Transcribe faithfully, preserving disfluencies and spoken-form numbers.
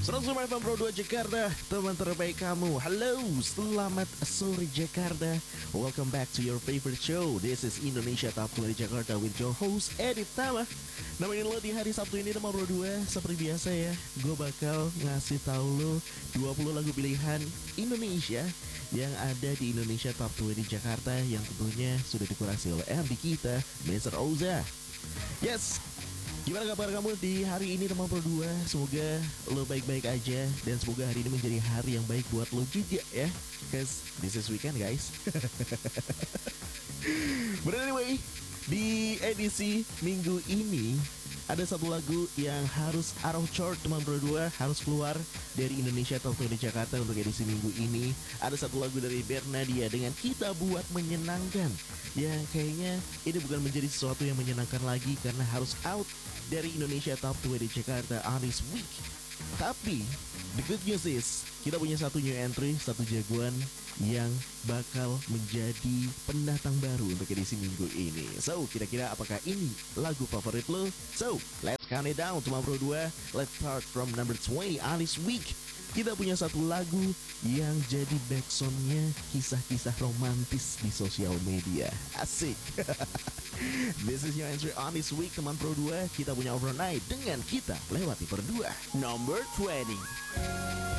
seratus lima F M Pro dua Jakarta, teman terbaik kamu. Halo, selamat sore Jakarta. Welcome back to your favorite show. This is Indonesia Top dua di Jakarta with your host Edit Tama. Nemenin lo di hari Sabtu ini teman Pro dua. Seperti biasa ya, gue bakal ngasih tahu lo dua puluh lagu pilihan Indonesia yang ada di Indonesia Top dua di Jakarta, yang tentunya sudah dikurasi oleh M D kita, mister Oza. Yes. Gimana kabar kamu di hari ini teman Pro dua? Semoga lo baik-baik aja, dan semoga hari ini menjadi hari yang baik buat lo juga ya, cause this is weekend guys. But anyway, di edisi minggu ini ada satu lagu yang harus out of chart teman Pro dua, harus keluar dari Indonesia Top dua di Jakarta untuk edisi minggu ini. Ada satu lagu dari Bernadia dengan Kita Buat Menyenangkan, yang kayaknya ini bukan menjadi sesuatu yang menyenangkan lagi karena harus out dari Indonesia Top dua di Jakarta on this week. Tapi the good news is kita punya satu new entry, satu jagoan yang bakal menjadi pendatang baru untuk edisi minggu ini. So, kira-kira apakah ini lagu favorit lo? So, let's count it down teman Pro dua. Let's start from number twenty on this week. Kita punya satu lagu yang jadi backsoundnya kisah-kisah romantis di sosial media. Asik. This is your entry on this week teman Pro dua. Kita punya Overnight dengan Kita Lewati Berdua. Number twenty.